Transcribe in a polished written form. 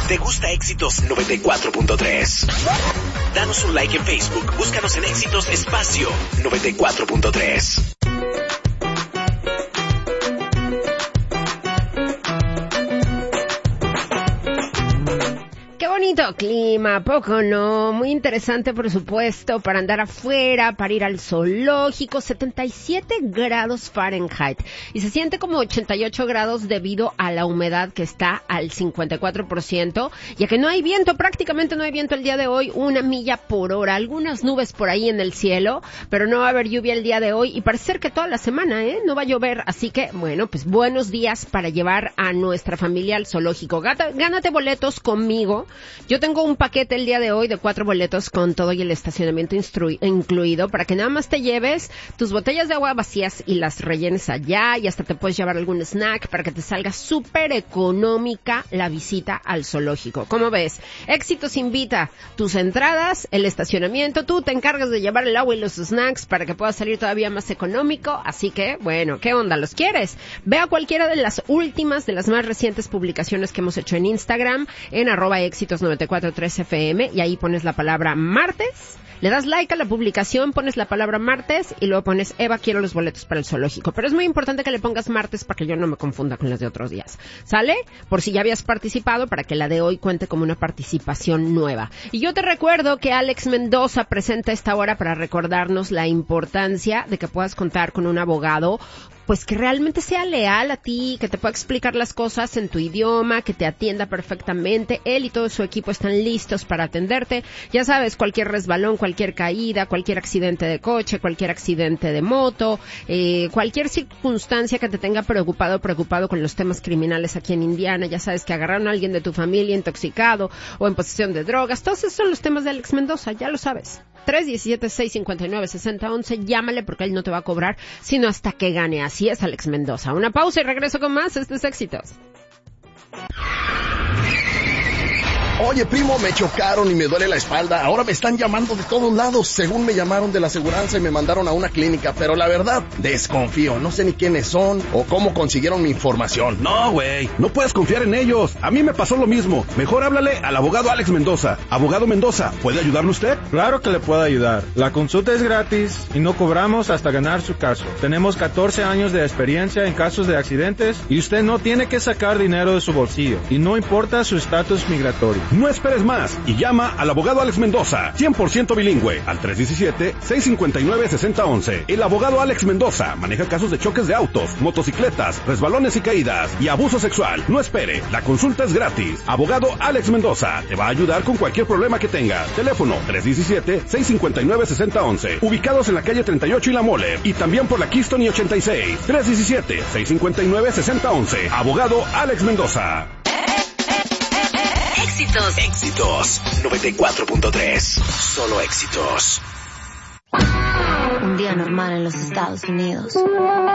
¿Te gusta Éxitos 94.3? Danos un like en Facebook, búscanos en Éxitos Espacio 94.3. Bonito clima, poco no, muy interesante por supuesto para andar afuera, para ir al zoológico, 77 grados Fahrenheit y se siente como 88 grados debido a la humedad que está al 54%, ya que no hay viento, prácticamente no hay viento el día de hoy, 1 milla por hora, algunas nubes por ahí en el cielo, pero no va a haber lluvia el día de hoy y parece ser que toda la semana, no va a llover, así que bueno, pues buenos días para llevar a nuestra familia al zoológico. Gánate boletos conmigo. Yo tengo un paquete el día de hoy de 4 boletos con todo y el estacionamiento incluido para que nada más te lleves tus botellas de agua vacías y las rellenes allá y hasta te puedes llevar algún snack para que te salga súper económica la visita al zoológico. ¿Cómo ves? Éxitos invita tus entradas, el estacionamiento, tú te encargas de llevar el agua y los snacks para que pueda salir todavía más económico, así que, bueno, ¿qué onda? ¿Los quieres? Ve a cualquiera de las últimas, de las más recientes publicaciones que hemos hecho en Instagram, en @éxitos943fm y ahí pones la palabra martes, le das like a la publicación, pones la palabra martes y luego pones Eva, quiero los boletos para el zoológico. Pero es muy importante que le pongas martes para que yo no me confunda con las de otros días. ¿Sale? Por si ya habías participado, para que la de hoy cuente como una participación nueva. Y yo te recuerdo que Alex Mendoza presenta esta hora para recordarnos la importancia de que puedas contar con un abogado pues que realmente sea leal a ti, que te pueda explicar las cosas en tu idioma, que te atienda perfectamente. Él y todo su equipo están listos para atenderte. Ya sabes, cualquier resbalón, cualquier caída, cualquier accidente de coche, cualquier accidente de moto, cualquier circunstancia que te tenga preocupado con los temas criminales aquí en Indiana. Ya sabes que agarraron a alguien de tu familia intoxicado o en posesión de drogas. Todos esos son los temas de Alex Mendoza, ya lo sabes. 317-659-6011, llámale porque él no te va a cobrar, sino hasta que gane. Así es, Alex Mendoza. Una pausa y regreso con más. Este es Éxitos. Oye, primo, me chocaron y me duele la espalda. Ahora me están llamando de todos lados. Según me llamaron de la aseguranza y me mandaron a una clínica. Pero la verdad, desconfío. No sé ni quiénes son o cómo consiguieron mi información. No, güey. No puedes confiar en ellos. A mí me pasó lo mismo. Mejor háblale al abogado Alex Mendoza. Abogado Mendoza, ¿puede ayudarle usted? Claro que le puedo ayudar. La consulta es gratis y no cobramos hasta ganar su caso. Tenemos 14 años de experiencia en casos de accidentes y usted no tiene que sacar dinero de su bolsillo. Y no importa su estatus migratorio. No esperes más y llama al abogado Alex Mendoza, 100% bilingüe, al 317-659-6011. El abogado Alex Mendoza maneja casos de choques de autos, motocicletas, resbalones y caídas y abuso sexual. No espere, la consulta es gratis. Abogado Alex Mendoza te va a ayudar con cualquier problema que tengas. Teléfono 317-659-6011. Ubicados en la calle 38 y La Mole y también por la Keystone y 86. 317-659-6011. Abogado Alex Mendoza. Éxitos 94.3. Solo éxitos. Un día normal en los Estados Unidos.